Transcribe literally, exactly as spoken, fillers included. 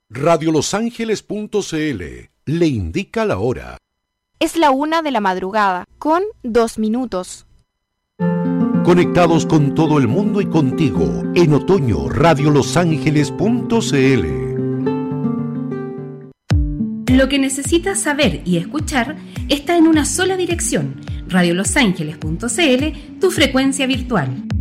radio los ángeles punto c l le indica la hora. Es la una de la madrugada, con dos minutos. Conectados con todo el mundo y contigo, en otoño, radio los ángeles punto c l. Lo que necesitas saber y escuchar está en una sola dirección, radio los ángeles punto c l, tu frecuencia virtual.